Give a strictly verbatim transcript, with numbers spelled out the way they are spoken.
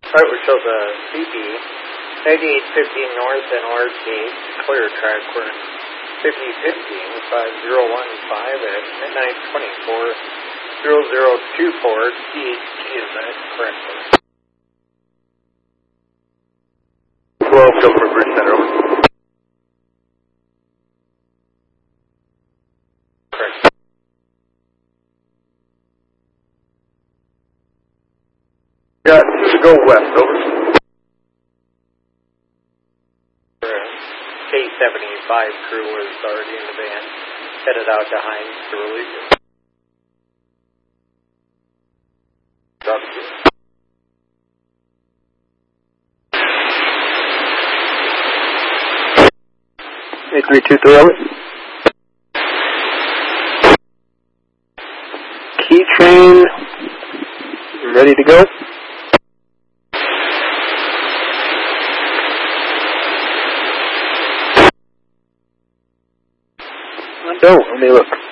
Right, we show the C B, ninety-eight fifteen north and O R T, clear track, we're fifty fifteen, five zero one five at midnight twenty-four, zero zero two four, T H G, is that correct? twelve, Gulfport Bridge Center, over. Correct. Got two to go west, over. K seventy-five crew was already in the van, headed out to Hines to release it. Drop it. eight three two three, over. Key train, ready to go. Don't, let me look.